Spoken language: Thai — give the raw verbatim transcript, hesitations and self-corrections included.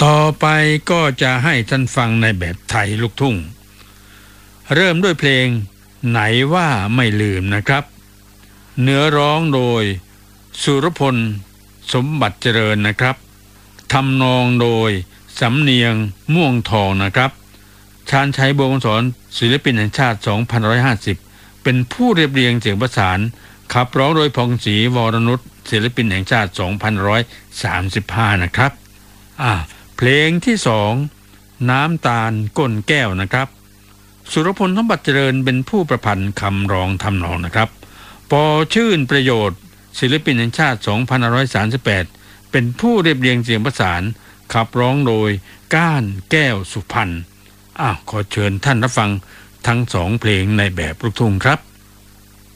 ต่อไปก็จะให้ท่านฟังในแบบไทยลูกทุ่งเริ่มด้วยเพลงไหนว่าไม่ลืมนะครับเนื้อร้องโดยสุรพลสมบัติเจริญนะครับทำนองโดยสำเนียงม่วงทองนะครับชาญชัยบัวคำสอนศิลปินแห่งชาติสองพันหนึ่งร้อยห้าสิบเป็นผู้เรียบเรียงเสียงประสานขับร้องโดยพงศรีวรนุชศิลปินแห่งชาติสองพันหนึ่งร้อยสามสิบห้านะครับอ่าเพลงที่สองน้ำตาลก้นแก้วนะครับสุรพลสมบัติเจริญเป็นผู้ประพันธ์คำร้องทำนองนะครับปอชื่นประโยชน์ศิลปินแห่งชาติสองพันห้าร้อยสามสิบแปดเป็นผู้เรียบเรียงเสียงประสานขับร้องโดยก้านแก้วสุพรรณอ้าวขอเชิญท่านรับฟังทั้งสองเพลงในแบบลูกทุ่งครับ